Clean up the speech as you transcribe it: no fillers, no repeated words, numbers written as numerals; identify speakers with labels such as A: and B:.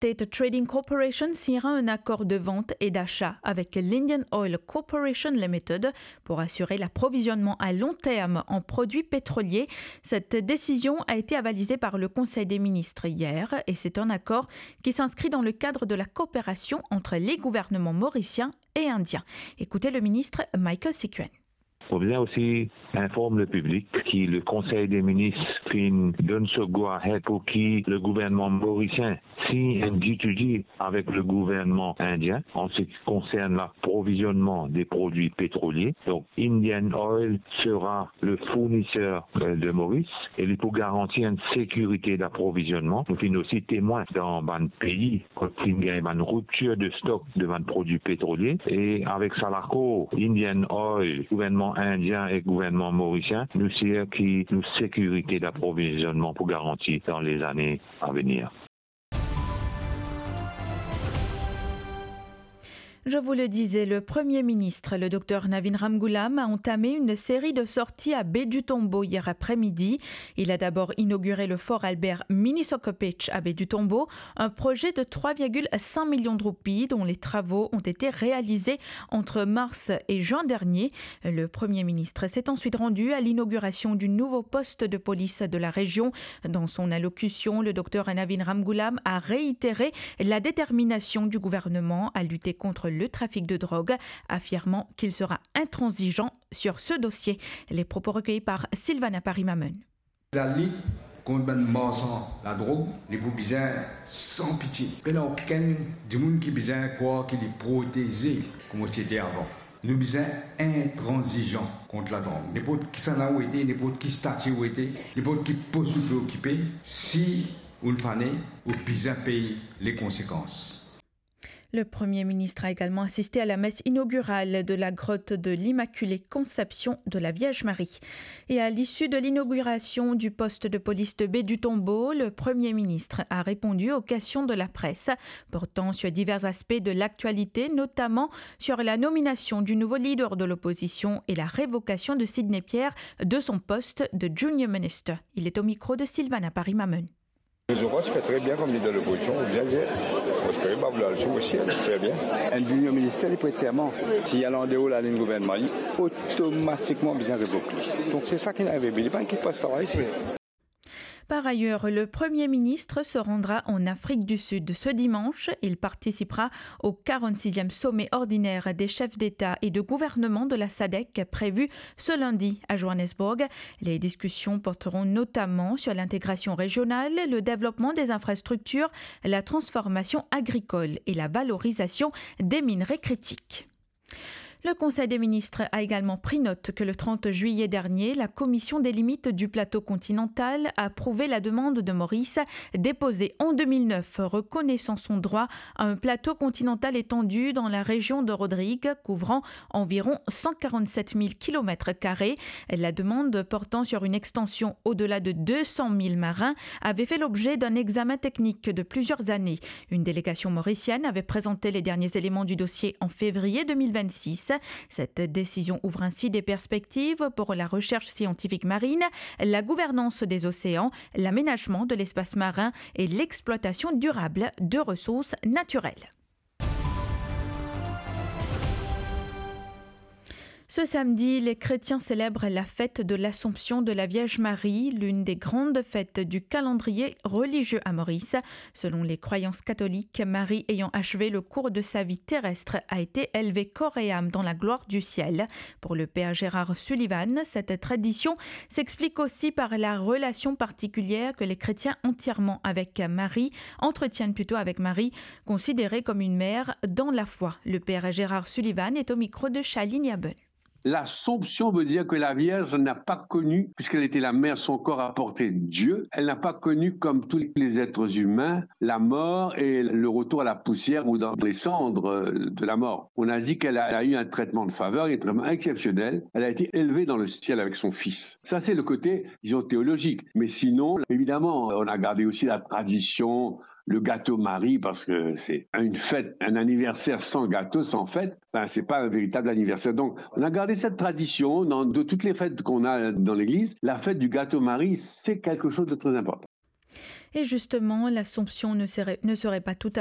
A: State Trading Corporation signera un accord de vente et d'achat avec l'Indian Oil Corporation Limited pour assurer l'approvisionnement à long terme en produits pétroliers. Cette décision a été avalisée par le Conseil des ministres hier et c'est un accord qui s'inscrit dans le cadre de la coopération entre les gouvernements mauriciens et indiens. Écoutez le ministre Michael Sikuen.
B: On vient aussi informe le public que le Conseil des ministres donne ce go-ahead pour que le gouvernement mauricien signe un D2D avec le gouvernement indien en ce qui concerne l'approvisionnement des produits pétroliers. Donc, Indian Oil sera le fournisseur de Maurice et il faut garantir une sécurité d'approvisionnement. Nous sommes aussi témoins dans un pays quand il y a une rupture de stock de produits pétroliers et avec Salaco, Indian Oil, gouvernement indien et gouvernement mauricien, nous savons qu'il y a une sécurité d'approvisionnement pour garantir dans les années à venir.
A: Je vous le disais, le Premier ministre, le Dr Navin Ramgoolam, a entamé une série de sorties à Baie du Tombeau hier après-midi. Il a d'abord inauguré le fort Albert Minisokopech à Baie du Tombeau, un projet de 3,5 millions de roupies dont les travaux ont été réalisés entre mars et juin dernier. Le Premier ministre s'est ensuite rendu à l'inauguration du nouveau poste de police de la région. Dans son allocution, le Dr Navin Ramgoolam a réitéré la détermination du gouvernement à lutter contre le trafic de drogue, affirmant qu'il sera intransigeant sur ce dossier. Les propos recueillis par Sylvana Parimamen.
C: La lutte contre la drogue, les besoins sans pitié. Il n'y a aucun du monde qui a besoin de croire qu'il est protégé comme c'était avant. Nous besoin intransigeant contre la drogue. N'importe qui s'en a été, n'importe qui statut où été, n'importe qui peut se préoccuper, si on fait, on besoin payer les conséquences.
A: Le Premier ministre a également assisté à la messe inaugurale de la grotte de l'Immaculée Conception de la Vierge Marie. Et à l'issue de l'inauguration du poste de police de Baie du Tombeau, le Premier ministre a répondu aux questions de la presse portant sur divers aspects de l'actualité, notamment sur la nomination du nouveau leader de l'opposition et la révocation de Sidney Pierre de son poste de Junior Minister. Il est au micro de Sylvana Parimamen.
D: Je crois que je fais très bien comme leader de l'opposition. Bien. Moi, je peux pas vouloir le choix aussi, très bien. Un junior ministère, il peut être serment. S'il y a l'endéo la ligne gouvernement, il est automatiquement bien révoqué. Donc c'est ça qui n'arrive pas. Il n'y a pas qui passe ça ici.
A: Par ailleurs, le Premier ministre se rendra en Afrique du Sud ce dimanche. Il participera au 46e sommet ordinaire des chefs d'État et de gouvernement de la SADC prévu ce lundi à Johannesburg. Les discussions porteront notamment sur l'intégration régionale, le développement des infrastructures, la transformation agricole et la valorisation des minerais critiques. Le Conseil des ministres a également pris note que le 30 juillet dernier, la Commission des limites du plateau continental a approuvé la demande de Maurice déposée en 2009 reconnaissant son droit à un plateau continental étendu dans la région de Rodrigue couvrant environ 147 000 km². La demande portant sur une extension au-delà de 200 000 marins avait fait l'objet d'un examen technique de plusieurs années. Une délégation mauricienne avait présenté les derniers éléments du dossier en février 2026. Cette décision ouvre ainsi des perspectives pour la recherche scientifique marine, la gouvernance des océans, l'aménagement de l'espace marin et l'exploitation durable de ressources naturelles. Ce samedi, les chrétiens célèbrent la fête de l'Assomption de la Vierge Marie, l'une des grandes fêtes du calendrier religieux à Maurice. Selon les croyances catholiques, Marie ayant achevé le cours de sa vie terrestre a été élevée corps et âme dans la gloire du ciel. Pour le père Gérard Sullivan, cette tradition s'explique aussi par la relation particulière que les chrétiens entretiennent avec Marie, considérée comme une mère dans la foi. Le père Gérard Sullivan est au micro de Shaline Yabel.
E: L'Assomption veut dire que la Vierge n'a pas connu, puisqu'elle était la mère, son corps a porté Dieu, elle n'a pas connu, comme tous les êtres humains, la mort et le retour à la poussière ou dans les cendres de la mort. On a dit qu'elle a eu un traitement de faveur, un traitement exceptionnel. Elle a été élevée dans le ciel avec son fils. Ça, c'est le côté, disons, théologique. Mais sinon, évidemment, on a gardé aussi la tradition, le gâteau Marie, parce que c'est une fête, un anniversaire sans gâteau, sans fête, c'est pas un véritable anniversaire. Donc, on a gardé cette tradition de toutes les fêtes qu'on a dans l'église. La fête du gâteau Marie, c'est quelque chose de très important.
A: Et justement, l'Assomption ne serait pas tout